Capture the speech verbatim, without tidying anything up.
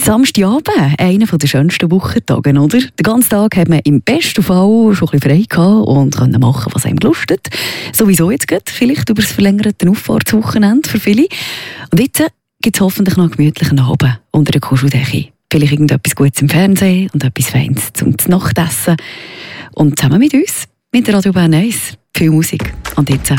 Samstagabend, einer der schönsten Wochentage, oder? Den ganzen Tag hat man im besten Fall schon ein bisschen frei gehabt und konnte machen, was einem gelustet. Sowieso jetzt geht, vielleicht über das verlängerte Auffahrtswochenende für viele. Und jetzt gibt es hoffentlich noch einen gemütlichen Abend unter der Kuscheldecke. Vielleicht irgendetwas Gutes im Fernsehen und etwas Feines zum Nachtessen. Und zusammen mit uns, mit der Radio Bern eins, viel Musik. Und jetzt